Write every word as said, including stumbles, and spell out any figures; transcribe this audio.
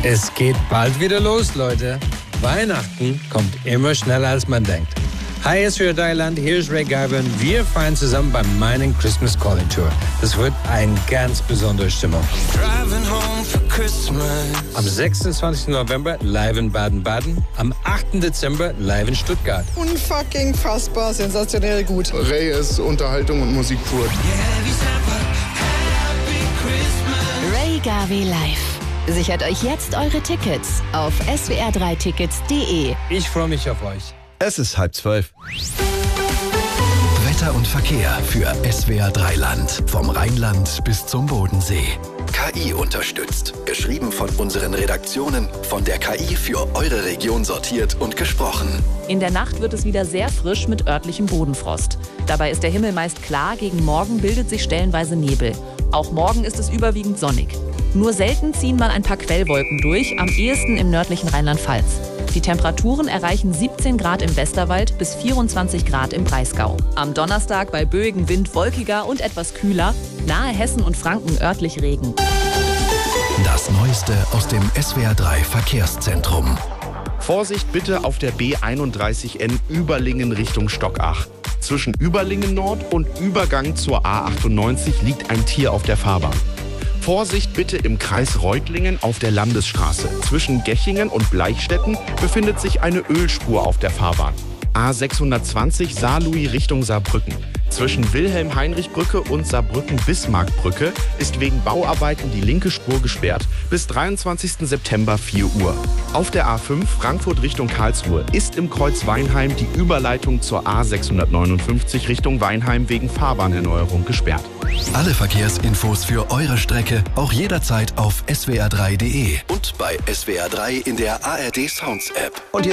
Es geht bald wieder los, Leute. Weihnachten kommt immer schneller, als man denkt. Hi, es ist für Thailand, hier ist Ray Garvin. Wir feiern zusammen beim meinen Christmas Calling Tour. Das wird eine ganz besondere Stimmung. Am sechsundzwanzigsten November live in Baden-Baden, am achten Dezember live in Stuttgart. Unfucking fassbar, sensationell gut. Ray ist Unterhaltung und Musik pur. Ray Garvey live. Sichert euch jetzt eure Tickets auf s w r drei tickets punkt d e. Ich freue mich auf euch. Es ist halb zwölf. Wetter und Verkehr für S W R drei Land. Vom Rheinland bis zum Bodensee. K I unterstützt. Geschrieben von unseren Redaktionen. Von der K I für eure Region sortiert und gesprochen. In der Nacht wird es wieder sehr frisch mit örtlichem Bodenfrost. Dabei ist der Himmel meist klar. Gegen Morgen bildet sich stellenweise Nebel. Auch morgen ist es überwiegend sonnig. Nur selten ziehen mal ein paar Quellwolken durch, am ehesten im nördlichen Rheinland-Pfalz. Die Temperaturen erreichen siebzehn Grad im Westerwald bis vierundzwanzig Grad im Breisgau. Am Donnerstag bei böigem Wind wolkiger und etwas kühler, nahe Hessen und Franken örtlich Regen. Das Neueste aus dem S W R drei Verkehrszentrum. Vorsicht bitte auf der B einunddreißig N Überlingen Richtung Stockach. Zwischen Überlingen Nord und Übergang zur A achtundneunzig liegt ein Tier auf der Fahrbahn. Vorsicht bitte im Kreis Reutlingen auf der Landesstraße. Zwischen Gechingen und Bleichstätten befindet sich eine Ölspur auf der Fahrbahn. A sechshundertzwanzig Saarlouis Richtung Saarbrücken. Zwischen Wilhelm-Heinrich-Brücke und Saarbrücken-Bismarck-Brücke ist wegen Bauarbeiten die linke Spur gesperrt. Bis dreiundzwanzigsten September vier Uhr. Auf der A fünf Frankfurt Richtung Karlsruhe ist im Kreuz Weinheim die Überleitung zur A sechshundertneunundfünfzig Richtung Weinheim wegen Fahrbahnerneuerung gesperrt. Alle Verkehrsinfos für eure Strecke auch jederzeit auf s w r drei punkt d e und bei S W R drei in der A R D Sounds App. Und jetzt